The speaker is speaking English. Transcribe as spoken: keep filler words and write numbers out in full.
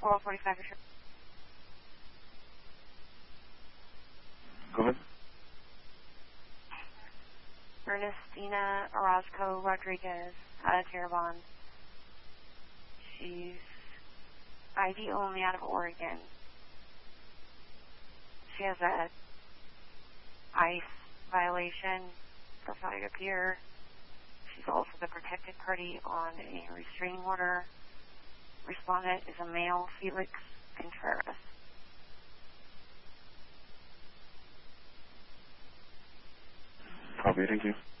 four forty-five. Go ahead. Ernestina Orozco Rodriguez out of Terrebonne. She's I D only out of Oregon. She has a ICE violation for failure to appear. She's also the protected party on a restraining order. Respondent is a male, Felix Contreras. Copy, thank you.